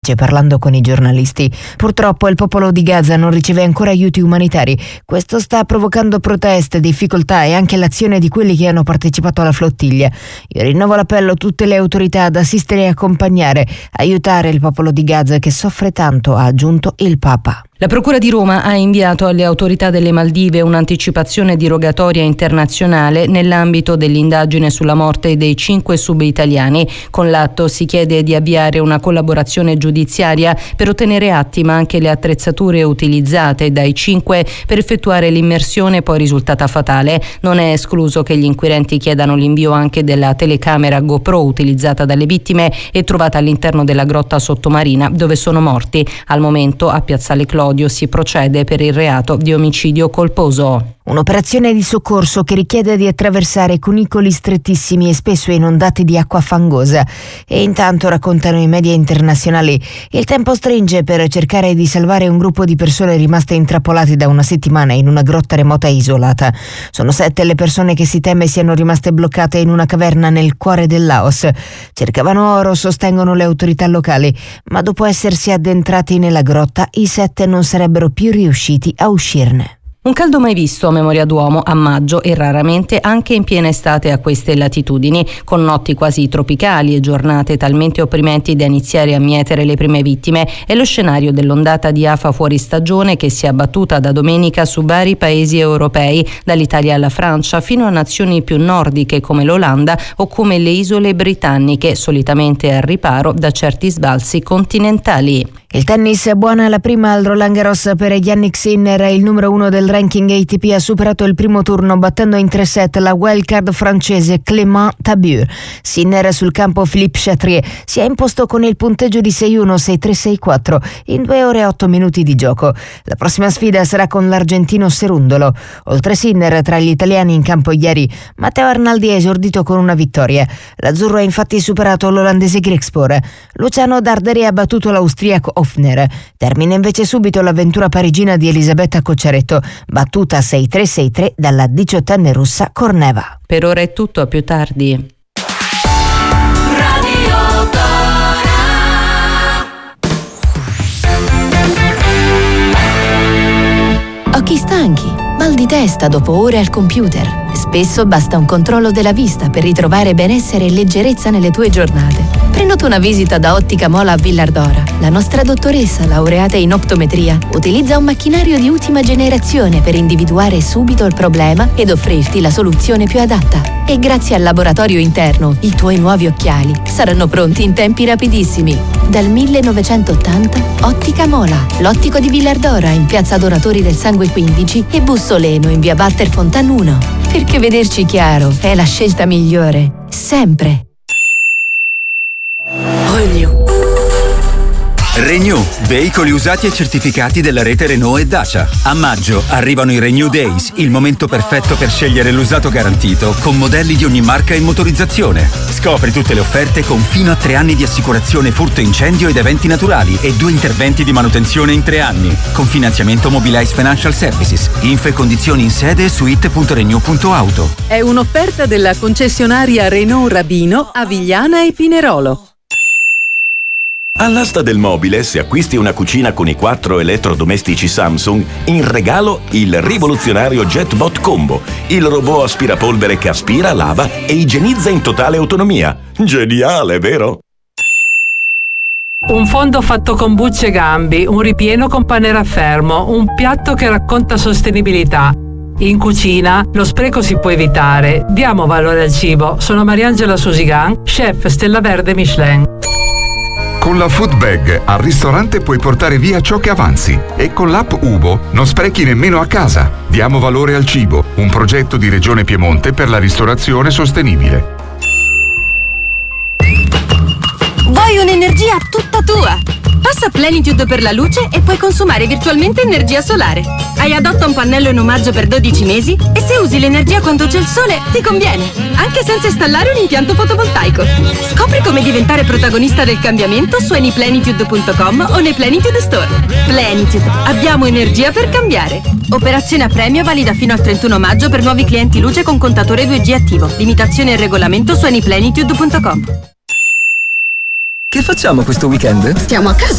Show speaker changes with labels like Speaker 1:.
Speaker 1: dice parlando con i giornalisti. Purtroppo il popolo di Gaza non riceve ancora aiuti umanitari. Questo sta provocando proteste, difficoltà e anche l'azione di quelli che hanno partecipato alla flottiglia. Io rinnovo l'appello a tutte le autorità ad assistere e accompagnare, aiutare il popolo di Gaza che soffre tanto, ha aggiunto il Papa.
Speaker 2: La Procura di Roma ha inviato alle autorità delle Maldive un'anticipazione di rogatoria internazionale nell'ambito dell'indagine sulla morte dei 5 sub-italiani. Con l'atto si chiede di avviare una collaborazione giudiziaria per ottenere atti ma anche le attrezzature utilizzate dai 5 per effettuare l'immersione poi risultata fatale. Non è escluso che gli inquirenti chiedano l'invio anche della telecamera GoPro utilizzata dalle vittime e trovata all'interno della grotta sottomarina dove sono morti. Al momento a Piazzale Clodio si procede per il reato di omicidio colposo.
Speaker 1: Un'operazione di soccorso che richiede di attraversare cunicoli strettissimi e spesso inondati di acqua fangosa. E intanto, raccontano i media internazionali, il tempo stringe per cercare di salvare un gruppo di persone rimaste intrappolate da una settimana in una grotta remota e isolata. Sono 7 le persone che si teme siano rimaste bloccate in una caverna nel cuore del Laos. Cercavano oro, sostengono le autorità locali, ma dopo essersi addentrati nella grotta, i 7 non sarebbero più riusciti a uscirne.
Speaker 2: Un caldo mai visto a memoria d'uomo a maggio e raramente anche in piena estate a queste latitudini, con notti quasi tropicali e giornate talmente opprimenti da iniziare a mietere le prime vittime. È lo scenario dell'ondata di afa fuori stagione che si è abbattuta da domenica su vari paesi europei, dall'Italia alla Francia fino a nazioni più nordiche come l'Olanda o come le isole britanniche, solitamente al riparo da certi sbalzi continentali.
Speaker 1: Il tennis, buona la prima al Roland Garros per Jannik Sinner, il numero 1 del ranking ATP, ha superato il primo turno battendo in 3 set la wildcard francese Clément Tabur. Sinner sul campo Philippe Chatrier si è imposto con il punteggio di 6-1, 6-3, 6-4 in 2 ore e 8 minuti di gioco. La prossima sfida sarà con l'argentino Cerundolo. Oltre Sinner, tra gli italiani in campo ieri, Matteo Arnaldi è esordito con una vittoria. L'azzurro ha infatti superato l'olandese Griekspoor. Luciano Darderi ha battuto l'austriaco Hofner. Termina invece subito l'avventura parigina di Elisabetta Cocciaretto, battuta 6-3, 6-3 dalla 18enne russa Korneva.
Speaker 2: Per ora è tutto, a più tardi.
Speaker 3: Occhi stanchi, mal di testa dopo ore al computer. Spesso basta un controllo della vista per ritrovare benessere e leggerezza nelle tue giornate. Prenota una visita da Ottica Mola a Villardora. La nostra dottoressa, laureata in optometria, utilizza un macchinario di ultima generazione per individuare subito il problema ed offrirti la soluzione più adatta. E grazie al laboratorio interno, i tuoi nuovi occhiali saranno pronti in tempi rapidissimi. Dal 1980, Ottica Mola, l'ottico di Villardora in Piazza Donatori del Sangue 15 e Bussoleno in via Walter Fontan 1. Perché vederci chiaro è la scelta migliore, sempre.
Speaker 4: Renew, veicoli usati e certificati della rete Renault e Dacia. A maggio arrivano i Renew Days, il momento perfetto per scegliere l'usato garantito con modelli di ogni marca e motorizzazione. Scopri tutte le offerte con fino a 3 anni di assicurazione furto incendio ed eventi naturali e 2 interventi di manutenzione in 3 anni. Con finanziamento Mobilize Financial Services. Info e condizioni in sede su it.renew.auto.
Speaker 5: È un'offerta della concessionaria Renault Rabino a Vigliana e Pinerolo.
Speaker 6: All'asta del mobile, se acquisti una cucina con i 4 elettrodomestici Samsung, in regalo il rivoluzionario JetBot Combo, il robot aspirapolvere che aspira, lava e igienizza in totale autonomia. Geniale, vero?
Speaker 7: Un fondo fatto con bucce e gambi, un ripieno con pane raffermo, un piatto che racconta sostenibilità. In cucina lo spreco si può evitare. Diamo valore al cibo. Sono Mariangela Susigan, chef Stella Verde Michelin.
Speaker 8: Con la Food Bag al ristorante puoi portare via ciò che avanzi e con l'app Ubo non sprechi nemmeno a casa. Diamo valore al cibo, un progetto di Regione Piemonte per la ristorazione sostenibile.
Speaker 9: Vuoi un'energia tutta tua? Passa Plenitude per la luce e puoi consumare virtualmente energia solare. Hai adotta un pannello in omaggio per 12 mesi e se usi l'energia quando c'è il sole ti conviene, anche senza installare un impianto fotovoltaico. Scopri come diventare protagonista del cambiamento su anyplenitude.com o nei Plenitude Store. Plenitude, abbiamo energia per cambiare. Operazione a premio valida fino al 31 maggio per nuovi clienti luce con contatore 2G attivo. Limitazione e regolamento su anyplenitude.com.
Speaker 10: Che facciamo questo weekend?
Speaker 9: Stiamo a casa.